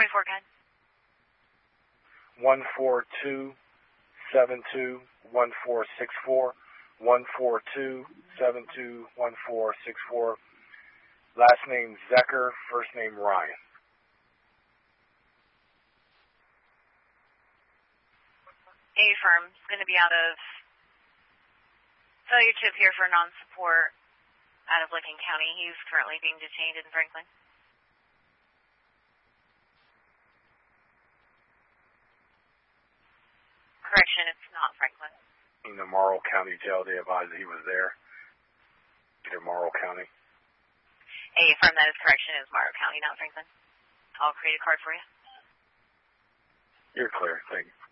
24 code. 142721464. 142721464. Last name Zecker, first name Ryan. Affirm is going to be out of failure to appear for non-support out of Licking County. He's currently being detained in Franklin. Correction, it's not Franklin. In the Morrow County Jail, they advised that he was there. Either Morrow County. Affirm, that is correction. It is Morrow County, not Franklin. I'll create a card for you. You're clear. Thank you.